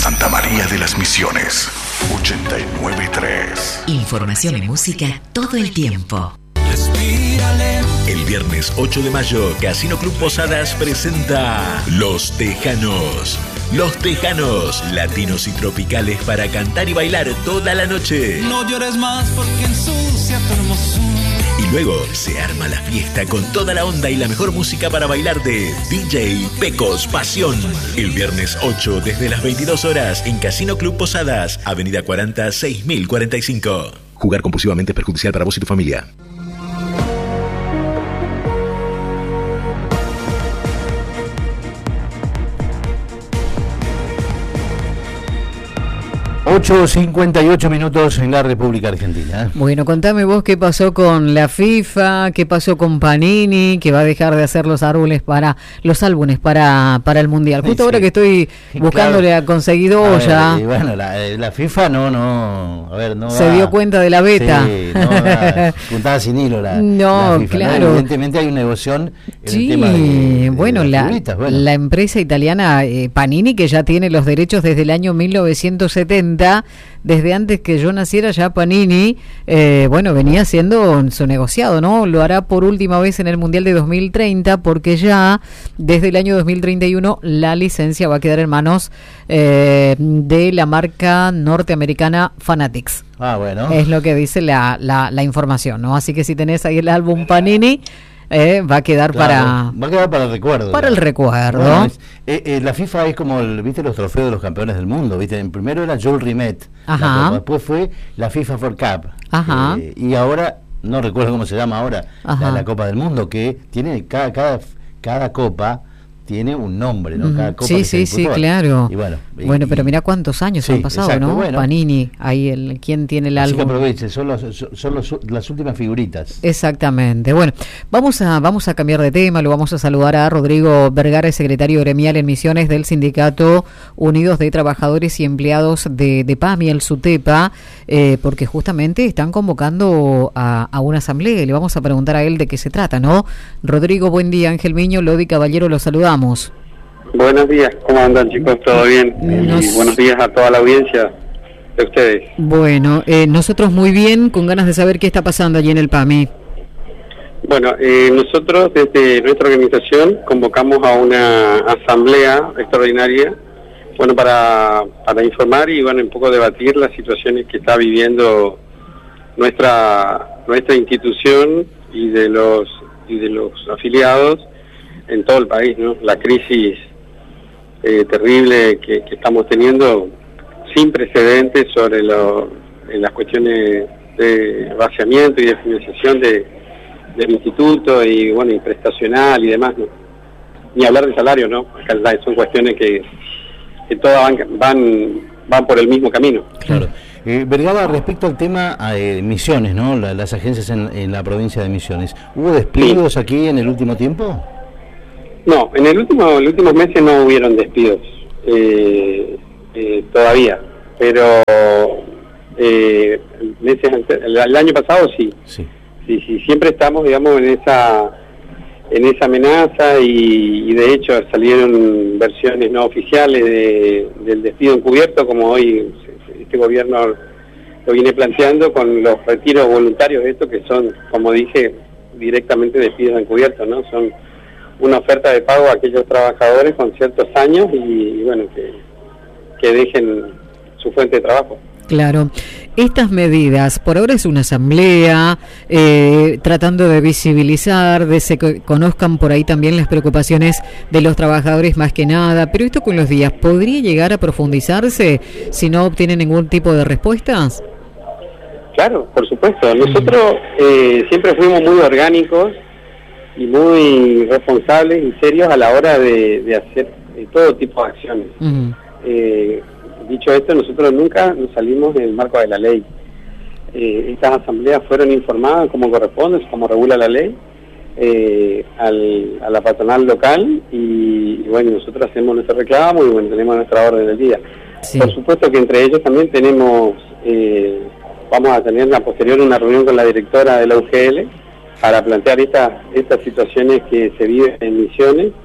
Santa María de las Misiones, 89.3. Información y música todo el tiempo. El viernes 8 de mayo, Casino Club Posadas presenta Los Tejanos. Los Tejanos, latinos y tropicales para cantar y bailar toda la noche. No llores más porque ensucia tu hermosura. Y luego se arma la fiesta con toda la onda y la mejor música para bailar de DJ Pecos Pasión. El viernes 8 desde las 22 horas en Casino Club Posadas, Avenida 40, 6045. Jugar compulsivamente es perjudicial para vos y tu familia. ...8:58 en la República Argentina. Bueno, contame vos qué pasó con la FIFA, qué pasó con Panini, que va a dejar de hacer los álbumes para el Mundial. Justo ahora que estoy buscándole a conseguido ya. Bueno, la FIFA no se dio cuenta de la beta. Sí, no da puntada sin hilo la FIFA, claro. ¿no? Evidentemente hay una negoción en el tema de la empresa italiana Panini, que ya tiene los derechos desde el año 1970. Desde antes que yo naciera ya Panini, venía haciendo su negociado, ¿no? Lo hará por última vez en el Mundial de 2030, porque ya desde el año 2031 la licencia va a quedar en manos de la marca norteamericana Fanatics. Ah, bueno. Es lo que dice la información, ¿no? Así que si tenés ahí el álbum Panini, va a quedar para el recuerdo. Para el recuerdo. Bueno, la FIFA es como ¿viste los trofeos de los campeones del mundo? ¿Viste? Primero era Jules Rimet, después fue la FIFA World Cup. Y ahora, no recuerdo cómo se llama ahora, la Copa del Mundo, que tiene cada copa tiene un nombre, ¿no? Cada copa sí, claro. Y bueno, pero mirá cuántos años han pasado, exacto, ¿no? Bueno, Panini, ahí ¿quién tiene el álbum? Así que aproveche, son las últimas figuritas. Exactamente. Bueno, vamos a cambiar de tema, lo vamos a saludar a Rodrigo Vergara, secretario gremial en Misiones del Sindicato Unidos de Trabajadores y Empleados de PAMI, el SUTEPA, porque justamente están convocando a una asamblea y le vamos a preguntar a él de qué se trata, ¿no? Rodrigo, buen día. Ángel Miño, Lodi Caballero, los saludamos. Buenos días, ¿cómo andan, chicos? ¿Todo bien? Y buenos días a toda la audiencia de ustedes. Bueno, nosotros muy bien, con ganas de saber qué está pasando allí en el PAMI. Bueno, nosotros desde nuestra organización convocamos a una asamblea extraordinaria, para informar y un poco debatir las situaciones que está viviendo nuestra institución y de los afiliados en todo el país, ¿no? La crisis terrible que estamos teniendo, sin precedentes en las cuestiones de vaciamiento y de financiación del instituto y prestacional y demás, ¿no? Ni hablar de salario, ¿no? Son cuestiones que todas van por el mismo camino. Claro. Vergara, respecto al tema de Misiones, ¿no? Las agencias en la provincia de Misiones, ¿hubo despidos aquí en el último tiempo? No, en los últimos meses no hubieron despidos todavía, pero el año pasado sí, siempre estamos, digamos, en esa amenaza y de hecho salieron versiones no oficiales del despido encubierto, como hoy este gobierno lo viene planteando con los retiros voluntarios de esto, que son, como dije, directamente despidos encubiertos, ¿no? Son una oferta de pago a aquellos trabajadores con ciertos años y que dejen su fuente de trabajo. Claro. Estas medidas, por ahora es una asamblea, tratando de visibilizar, de se conozcan por ahí también las preocupaciones de los trabajadores más que nada, pero esto con los días, ¿podría llegar a profundizarse si no obtienen ningún tipo de respuestas? Claro, por supuesto. Nosotros siempre fuimos muy orgánicos y muy responsables y serios a la hora de hacer todo tipo de acciones. Dicho esto, nosotros nunca nos salimos del marco de la ley. Estas asambleas fueron informadas como corresponde, como regula la ley, a la patronal local y nosotros hacemos nuestro reclamo y tenemos nuestra orden del día. Sí. Por supuesto que entre ellos también tenemos, vamos a tener a posterior una reunión con la directora de la UGL para plantear estas situaciones que se viven en Misiones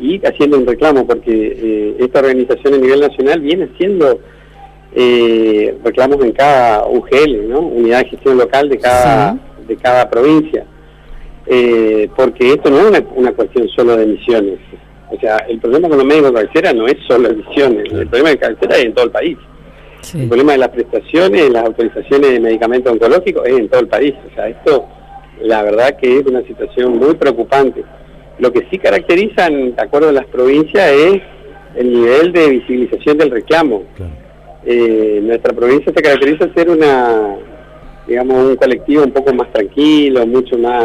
y haciendo un reclamo, porque esta organización a nivel nacional viene haciendo reclamos en cada UGL, ¿no? Unidad de gestión local de cada provincia, porque esto no es una cuestión solo de Misiones. O sea, el problema con los médicos de cabecera no es solo de Misiones, el problema de cabecera es en todo el país. El problema de las prestaciones, las autorizaciones de medicamentos oncológicos es en todo el país. O sea, esto, la verdad que es una situación muy preocupante. Lo que sí caracteriza, de acuerdo a las provincias, es el nivel de visibilización del reclamo. Nuestra provincia se caracteriza por ser un colectivo un poco más tranquilo, mucho más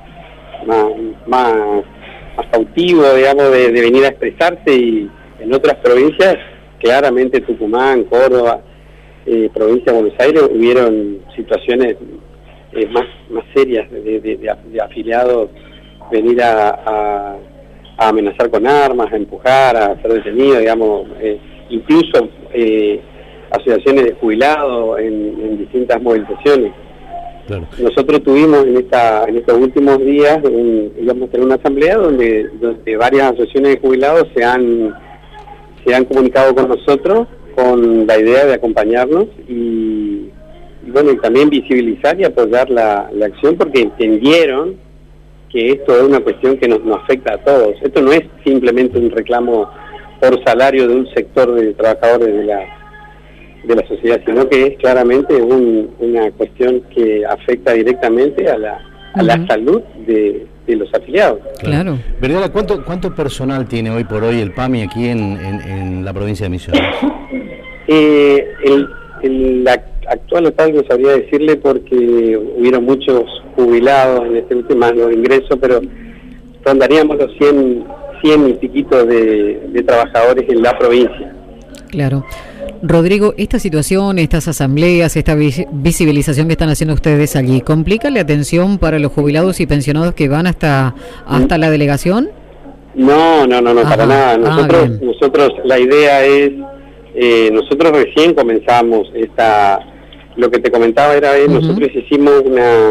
cautivo, digamos, de venir a expresarse, y en otras provincias, claramente Tucumán, Córdoba, provincia de Buenos Aires, hubieron situaciones más serias de afiliados venir a amenazar con armas, a empujar, a ser detenidos, digamos, incluso asociaciones de jubilados en distintas movilizaciones. Claro. Nosotros tuvimos en estos últimos días íbamos a tener una asamblea donde varias asociaciones de jubilados se han comunicado con nosotros con la idea de acompañarnos y bueno, y también visibilizar y apoyar la acción, porque entendieron que esto es una cuestión que nos afecta a todos. Esto no es simplemente un reclamo por salario de un sector de trabajadores de la sociedad, sino que es claramente una cuestión que afecta directamente a la salud de los afiliados. Claro. Vergara, ¿cuánto personal tiene hoy por hoy el PAMI aquí en la provincia de Misiones? El actual total no sabría decirle, porque hubieron muchos jubilados en este último año de ingreso, pero rondaríamos los 100 y piquitos de trabajadores en la provincia. Claro. Rodrigo, esta situación, estas asambleas, esta visibilización que están haciendo ustedes allí, ¿complica la atención para los jubilados y pensionados que van hasta la delegación? No, para nada. Nosotros la idea es, nosotros recién comenzamos lo que te comentaba era, nosotros hicimos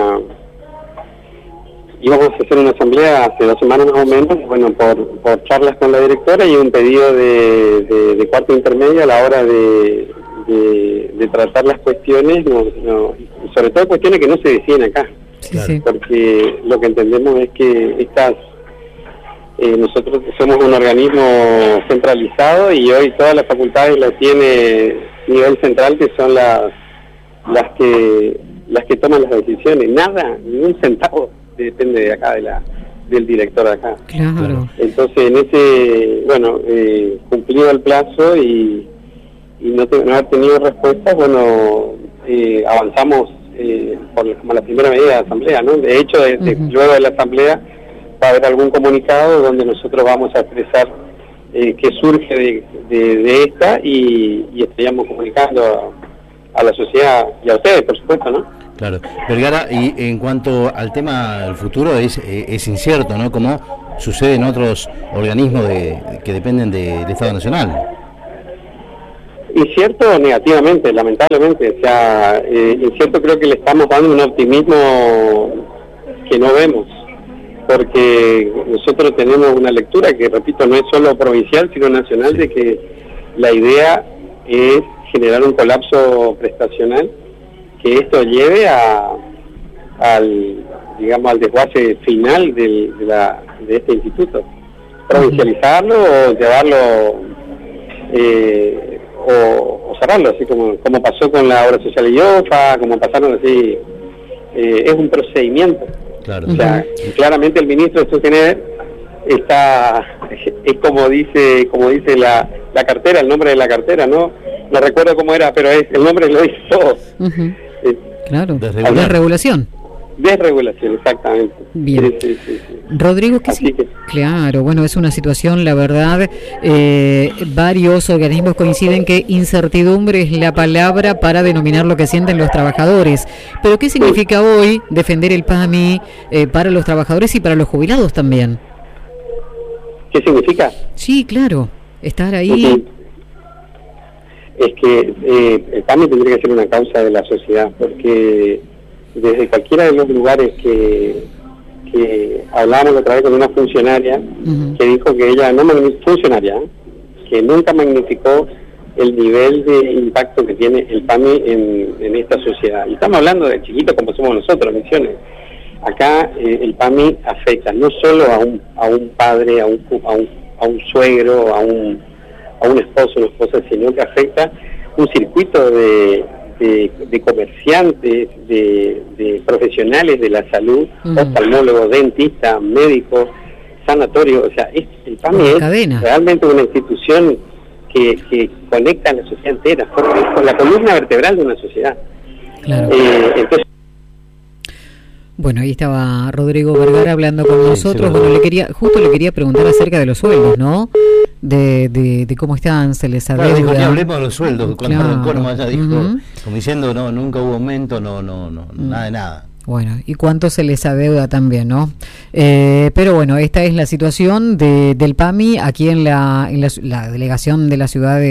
íbamos a hacer una asamblea hace 2 semanas más o menos, bueno, por charlas con la directora y un pedido de cuarto intermedio a la hora de tratar las cuestiones, sobre todo cuestiones que no se deciden acá, porque lo que entendemos es que nosotros somos un organismo centralizado y hoy todas las facultades las tiene nivel central, que son las que toman las decisiones. Nada, ni un centavo depende de acá, del director de acá. Claro. Entonces, en ese, cumplido el plazo y no haber tenido respuestas, avanzamos como la primera medida de la asamblea, ¿no? De hecho, luego de la asamblea va a haber algún comunicado donde nosotros vamos a expresar qué surge de esta y estaríamos comunicando a la sociedad y a ustedes, por supuesto, ¿no? Claro. Vergara, y en cuanto al tema del futuro, es incierto, ¿no? Como sucede en otros organismos que dependen del Estado Nacional. Incierto negativamente, lamentablemente. O sea, incierto, creo que le estamos dando un optimismo que no vemos, porque nosotros tenemos una lectura que, repito, no es solo provincial, sino nacional, de que la idea es generar un colapso prestacional, que esto lleve al desguace final de este instituto, provincializarlo o llevarlo o cerrarlo, así como pasó con la obra social IOFA, como pasaron así. Es un procedimiento. Claro. O sea, claramente el ministro de Sostener es como dice la cartera, el nombre de la cartera, no recuerdo cómo era, pero el nombre lo dice todo. Claro, desregulación. Desregulación, exactamente. Bien. Sí. Rodrigo, claro, bueno, es una situación, la verdad, varios organismos coinciden que incertidumbre es la palabra para denominar lo que sienten los trabajadores. Pero ¿qué significa hoy defender el PAMI para los trabajadores y para los jubilados también? ¿Qué significa? Sí, claro, estar ahí. Es que el PAMI tendría que ser una causa de la sociedad, porque desde cualquiera de los lugares que que hablábamos otra vez con una funcionaria que dijo que ella que nunca magnificó el nivel de impacto que tiene el PAMI en esta sociedad. Y estamos hablando de chiquitos como somos nosotros, Misiones. Acá el PAMI afecta no solo a un padre, a un suegro, a un esposo, una esposa, sino que afecta un circuito de comerciantes, de profesionales de la salud, oftalmólogos, dentistas, médicos, sanatorios. O sea, el PAMI es realmente una institución que conecta a la sociedad entera, con la columna vertebral de una sociedad. Claro. Entonces, bueno, ahí estaba Rodrigo Vergara hablando con nosotros. Bueno, le quería preguntar acerca de los sueldos, ¿no? De cómo están, se les adeuda. Claro, dijo, hablemos de los sueldos, cuando el Córdoba ya dijo, como diciendo, no, nunca hubo aumento, nada de nada. Bueno, y cuánto se les adeuda también, ¿no? Pero bueno, esta es la situación del PAMI aquí en la delegación de la ciudad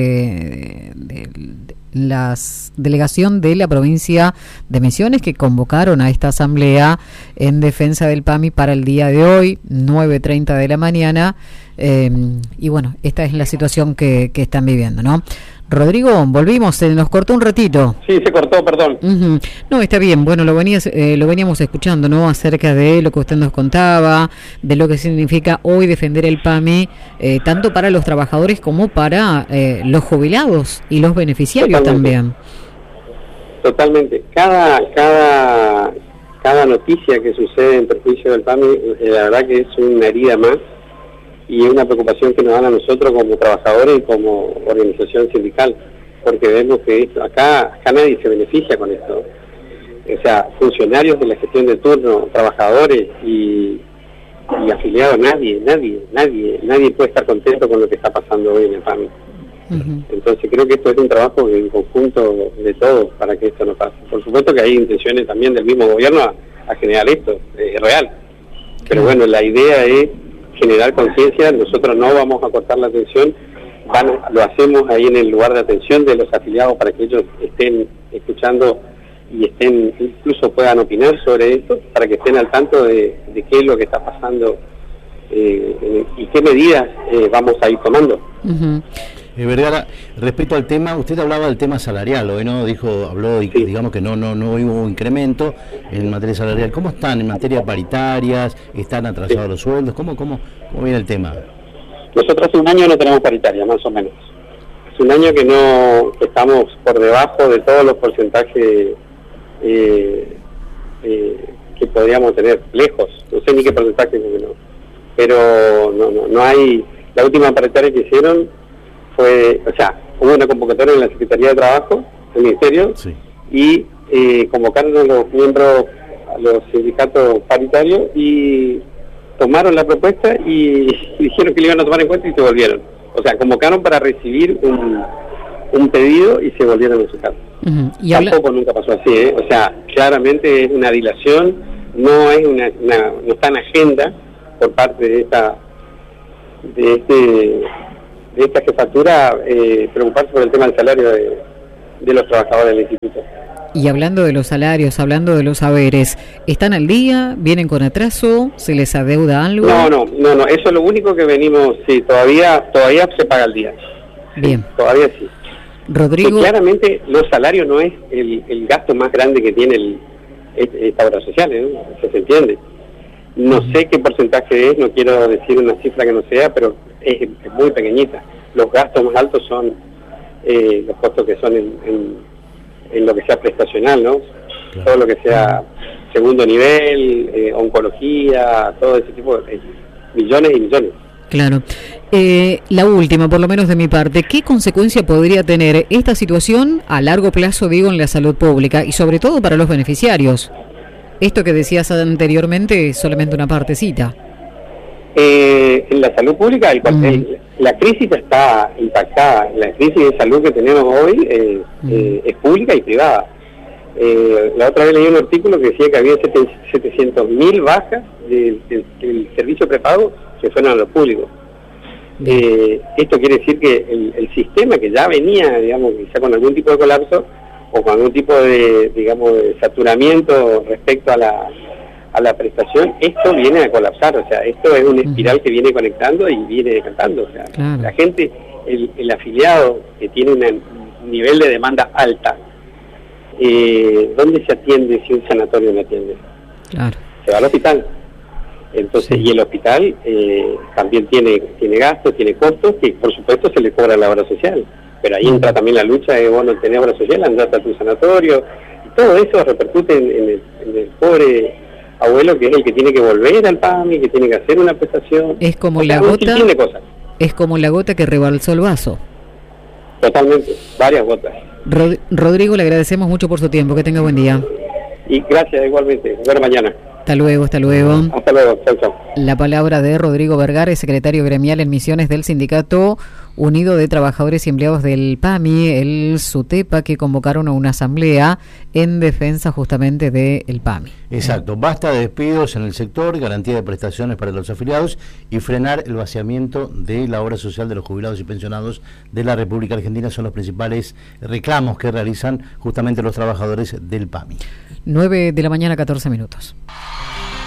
la delegación de la provincia de Misiones, que convocaron a esta asamblea en defensa del PAMI para el día de hoy, 9:30 de la mañana, y bueno, esta es la situación que están viviendo, ¿no? Rodrigo, volvimos, se nos cortó un ratito. Sí, se cortó, perdón. No, está bien, bueno, lo veníamos escuchando, ¿no? Acerca de lo que usted nos contaba, de lo que significa hoy defender el PAMI, tanto para los trabajadores como para los jubilados y los beneficiarios. Totalmente. También. Totalmente. Cada noticia que sucede en perjuicio del PAMI, la verdad que es una herida más, y es una preocupación que nos dan a nosotros como trabajadores y como organización sindical, porque vemos que acá nadie se beneficia con esto. O sea, funcionarios de la gestión de turno, trabajadores y afiliados, nadie puede estar contento con lo que está pasando hoy en el PAMI. Entonces creo que esto es un trabajo en conjunto de todos para que esto no pase. Por supuesto que hay intenciones también del mismo gobierno a generar esto, es real. Pero bueno, la idea es generar conciencia. Nosotros no vamos a cortar la atención, lo hacemos ahí en el lugar de atención de los afiliados para que ellos estén escuchando y incluso puedan opinar sobre esto, para que estén al tanto de qué es lo que está pasando y qué medidas vamos a ir tomando. Vergara, respecto al tema, usted hablaba del tema salarial, hoy no habló, sí. Digamos que no hubo incremento en materia salarial. ¿Cómo están en materia paritarias? ¿Están atrasados los sueldos? ¿Cómo viene el tema? Nosotros hace un año no tenemos paritaria, más o menos. Hace un año que estamos por debajo de todos los porcentajes que podríamos tener, lejos. No sé ni qué porcentaje, pero no hay. La última paritaria que hicieron hubo una convocatoria en la Secretaría de Trabajo del Ministerio, sí. Y convocaron a los miembros, a los sindicatos paritarios, y tomaron la propuesta y dijeron que le iban a tomar en cuenta y se volvieron. O sea, convocaron para recibir un pedido y se volvieron a su casa. Tampoco nunca pasó así, O sea, claramente es una dilación, no está en agenda por parte de esta jefatura preocuparse por el tema del salario de los trabajadores del instituto. Y hablando de los salarios, hablando de los saberes, ¿están al día? ¿Vienen con atraso? ¿Se les adeuda algo? No, eso es lo único que venimos, sí, todavía se paga al día. Bien. Sí, todavía sí. Rodrigo. Y claramente los salarios no es el gasto más grande que tiene esta obra social, ¿no? Eso se entiende. No sé qué porcentaje es, no quiero decir una cifra que no sea, pero es muy pequeñita. Los gastos más altos son los costos que son en lo que sea prestacional, ¿no? Claro. Todo lo que sea segundo nivel, oncología, todo ese tipo de millones y millones. Claro. La última, por lo menos de mi parte, ¿qué consecuencia podría tener esta situación a largo plazo, digo, en la salud pública y sobre todo para los beneficiarios? Esto que decías anteriormente es solamente una partecita. En la salud pública, la crisis está impactada. La crisis de salud que tenemos hoy es pública y privada. La otra vez leí un artículo que decía que había 700.000 bajas del servicio prepago que fueron a lo público. Esto quiere decir que el sistema que ya venía, digamos, quizá con algún tipo de colapso o con algún tipo de, digamos, de saturamiento respecto a a la prestación, esto viene a colapsar, o sea, esto es una espiral que viene conectando y viene decantando, o sea, la gente, el afiliado que tiene un nivel de demanda alta, ¿dónde se atiende si un sanatorio no atiende? Claro. Se va al hospital. Entonces, y el hospital también tiene gastos, tiene costos, que por supuesto se le cobra la obra social, pero ahí entra también la lucha de, bueno, tenés obra social, andás a tu sanatorio, y todo eso repercute en el pobre abuelo, que es el que tiene que volver al PAMI, que tiene que hacer una prestación. Es como la gota, es como la gota que rebalsó el vaso. Totalmente, varias gotas. Rodrigo, le agradecemos mucho por su tiempo, que tenga buen día. Y gracias igualmente, nos vemos mañana. Hasta luego, hasta luego. Hasta luego, chau, chau. La palabra de Rodrigo Vergara, secretario gremial en Misiones del Sindicato Unido de Trabajadores y Empleados del PAMI, el SUTEPA, que convocaron a una asamblea en defensa justamente del PAMI. Exacto, basta de despidos en el sector, garantía de prestaciones para los afiliados y frenar el vaciamiento de la obra social de los jubilados y pensionados de la República Argentina son los principales reclamos que realizan justamente los trabajadores del PAMI. 9 de la mañana, 14 minutos.